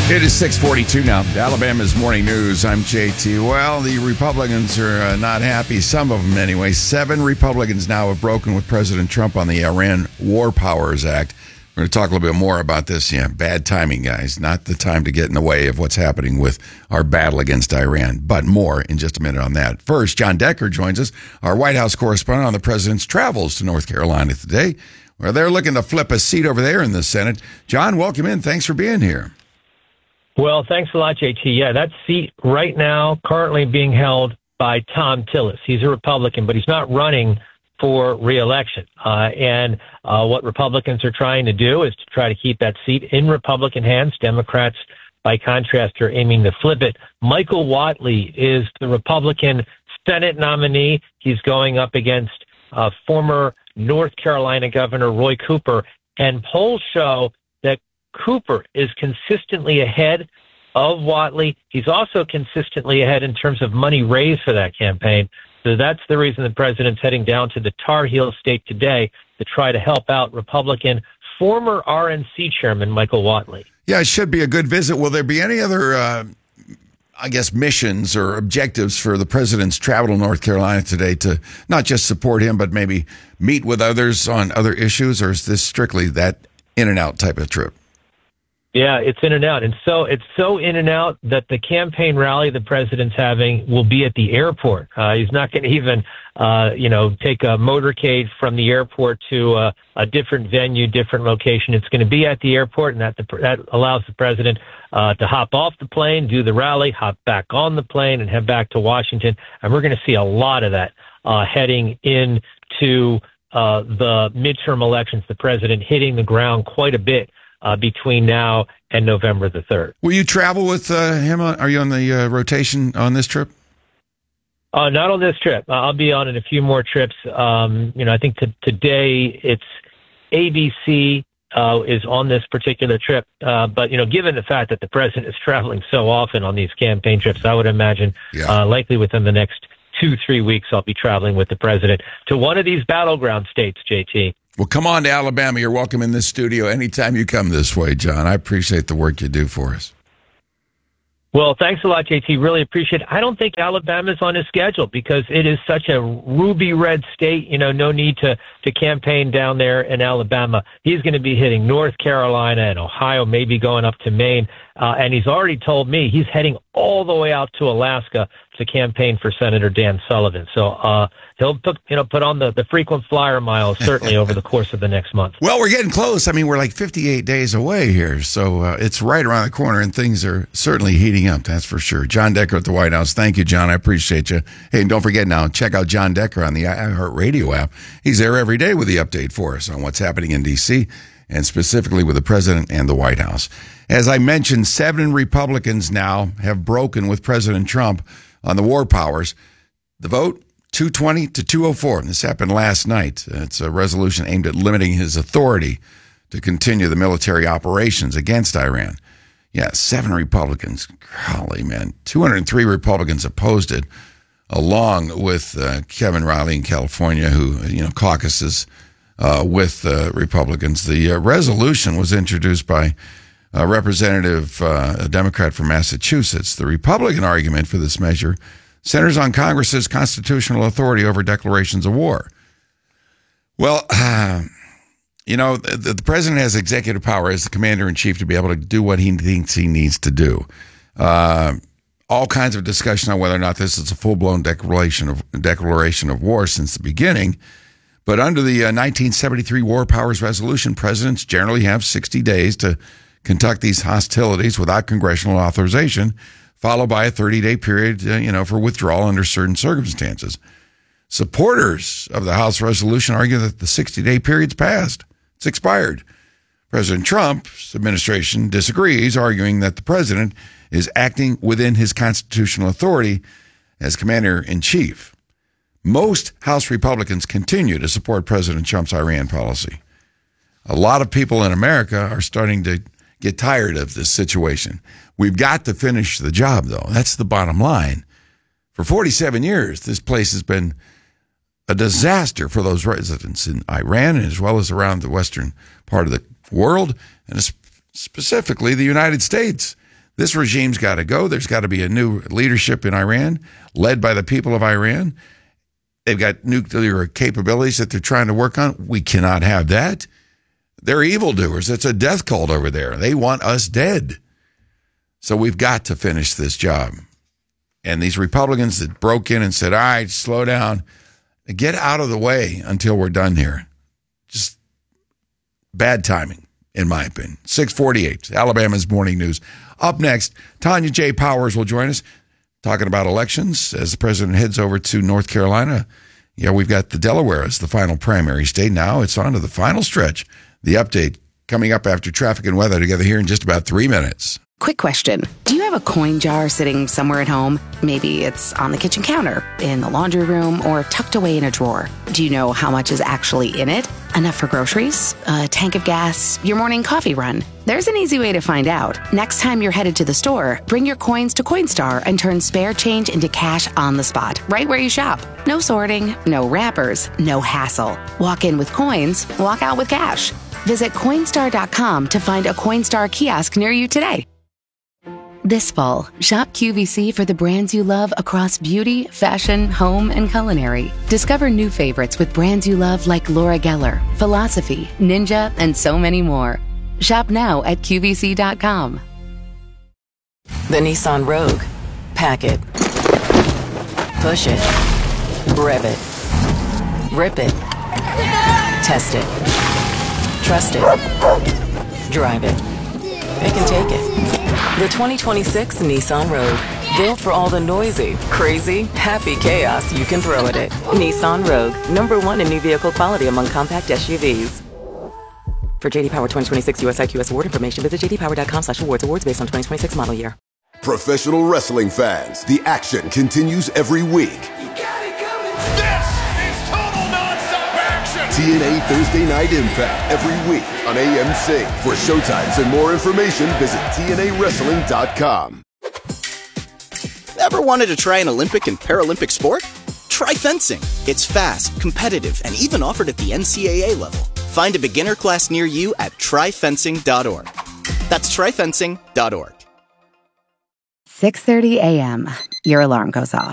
It is 6:42 now. Alabama's morning news. I'm JT. Well, the Republicans are not happy. Some of them, anyway. 7 Republicans now have broken with President Trump on the Iran War Powers Act. We're going to talk a little bit more about this. Yeah, bad timing, guys. Not the time to get in the way of what's happening with our battle against Iran. But more in just a minute on that. First, John Decker joins us, our White House correspondent on the president's travels to North Carolina today, where they're looking to flip a seat over there in the Senate. John, welcome in. Thanks for being here. Well, thanks a lot, JT. Yeah, that seat right now currently being held by Thom Tillis. He's a Republican, but he's not running for re-election. And what Republicans are trying to do is to try to keep that seat in Republican hands. Democrats, by contrast, are aiming to flip it. Michael Whatley is the Republican Senate nominee. He's going up against former North Carolina Governor Roy Cooper. And polls show that Cooper is consistently ahead of Whatley. He's also consistently ahead in terms of money raised for that campaign. So that's the reason the president's heading down to the Tar Heel state today to try to help out Republican former RNC chairman Michael Whatley. Yeah, it should be a good visit. Will there be any other, missions or objectives for the president's travel to North Carolina today to not just support him, but maybe meet with others on other issues? Or is this strictly that in and out type of trip? Yeah, it's in and out. And so it's so in and out that the campaign rally the president's having will be at the airport. He's not going to even, take a motorcade from the airport to a different venue, different location. It's going to be at the airport, and that allows the president to hop off the plane, do the rally, hop back on the plane, and head back to Washington. And we're going to see a lot of that heading into the midterm elections, the president hitting the ground quite a bit between now and November the 3rd. Will you travel with him? Are you on the rotation on this trip? Not on this trip. I'll be on it a few more trips. I think today it's ABC is on this particular trip. But given the fact that the president is traveling so often on these campaign trips, I would imagine likely within the next 2-3 weeks, I'll be traveling with the president to one of these battleground states, JT. Well, come on to Alabama. You're welcome in this studio anytime you come this way, John. I appreciate the work you do for us. Well, thanks a lot, JT. Really appreciate it. I don't think Alabama's on his schedule because it is such a ruby red state. No need to campaign down there in Alabama. He's going to be hitting North Carolina and Ohio, maybe going up to Maine. And he's already told me he's heading all the way out to Alaska to campaign for Senator Dan Sullivan. So he'll put on the frequent flyer miles certainly over the course of the next month. Well, we're getting close. I mean, we're like 58 days away here. So it's right around the corner, and things are certainly heating up, that's for sure. John Decker at the White House. Thank you, John. I appreciate you. Hey, and don't forget now, check out John Decker on the iHeartRadio app. He's there every day with the update for us on what's happening in D.C., and specifically with the president and the White House. As I mentioned, 7 Republicans now have broken with President Trump on the war powers. The vote, 220 to 204. This happened last night. It's a resolution aimed at limiting his authority to continue the military operations against Iran. Yeah, 7 Republicans. Golly, man. 203 Republicans opposed it, along with Kevin Riley in California, who, caucuses with Republicans. The resolution was introduced by a Democrat from Massachusetts. The Republican argument for this measure centers on Congress's constitutional authority over declarations of war. Well, the president has executive power as the commander-in-chief to be able to do what he thinks he needs to do. All kinds of discussion on whether or not this is a full-blown declaration of war since the beginning. But under the 1973 War Powers Resolution, presidents generally have 60 days to conduct these hostilities without congressional authorization, followed by a 30-day period, for withdrawal under certain circumstances. Supporters of the House resolution argue that the 60-day period's passed. It's expired. President Trump's administration disagrees, arguing that the president is acting within his constitutional authority as commander-in-chief. Most House Republicans continue to support President Trump's Iran policy. A lot of people in America are starting to get tired of this situation. We've got to finish the job, though. That's the bottom line. For 47 years, this place has been a disaster for those residents in Iran as well as around the western part of the world, and specifically the United States. This regime's got to go. There's got to be a new leadership in Iran, led by the people of Iran. They've got nuclear capabilities that they're trying to work on. We cannot have that. They're evildoers. It's a death cult over there. They want us dead. So we've got to finish this job. And these Republicans that broke in and said, all right, slow down, get out of the way until we're done here. Just bad timing, in my opinion. 648, Alabama's Morning News. Up next, Tanya J. Powers will join us talking about elections as the president heads over to North Carolina. Yeah, we've got the Delaware as the final primary state. Now it's on to the final stretch. The update coming up after traffic and weather together here in just about 3 minutes. Quick question. Do you have a coin jar sitting somewhere at home? Maybe it's on the kitchen counter, in the laundry room, or tucked away in a drawer. Do you know how much is actually in it? Enough for groceries? A tank of gas? Your morning coffee run? There's an easy way to find out. Next time you're headed to the store, bring your coins to Coinstar and turn spare change into cash on the spot, right where you shop. No sorting, no wrappers, no hassle. Walk in with coins, walk out with cash. Visit Coinstar.com to find a Coinstar kiosk near you today. This fall, shop QVC for the brands you love across beauty, fashion, home, and culinary. Discover new favorites with brands you love like Laura Geller, Philosophy, Ninja, and so many more. Shop now at QVC.com. The Nissan Rogue. Pack it. Push it. Rev it. Rip it. Test it. Trust it. Drive it. Pick and take it. The 2026 Nissan Rogue. Built for all the noisy, crazy, happy chaos you can throw at it. Nissan Rogue. #1 in new vehicle quality among compact SUVs. For JD Power 2026 US IQS award information, visit jdpower.com/awards. Awards based on 2026 model year. Professional wrestling fans, the action continues every week. This is total nonstop action. TNA Thursday Night Impact every week on AMC. For showtimes and more information, visit TNAWrestling.com. Ever wanted to try an Olympic and Paralympic sport? Try fencing. It's fast, competitive, and even offered at the NCAA level. Find a beginner class near you at tryfencing.org. That's tryfencing.org. 6:30 a.m. Your alarm goes off.